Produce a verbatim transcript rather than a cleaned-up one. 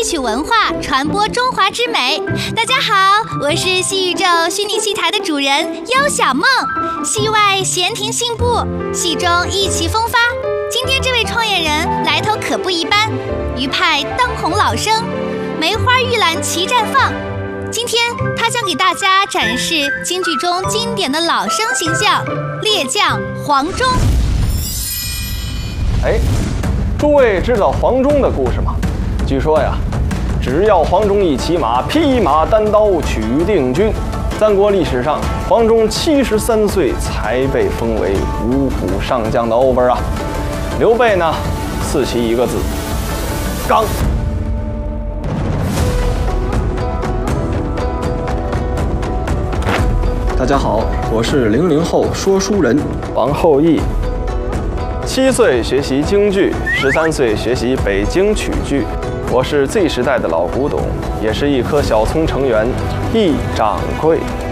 取文化，传播中华之美。大家好，我是戏宇宙虚拟戏台的主人优小梦。戏外闲庭信步，戏中意气风发。今天这位创业人来头可不一般，余派当红老生，梅花玉兰齐绽放。今天他将给大家展示京剧中经典的老生形象——烈将黄忠。 哎，诸位知道黄忠的故事吗？据说呀，只要黄忠一骑马，披马单刀取定军。三国历史上，黄忠七十三岁才被封为五虎上将的欧本啊。刘备呢，赐其一个字：刚。 大家好，我是零零后说书人王后义。七岁学习京剧，十三岁学习北京曲剧。我是 Z 时代的老古董，也是一颗小葱成员，易掌柜。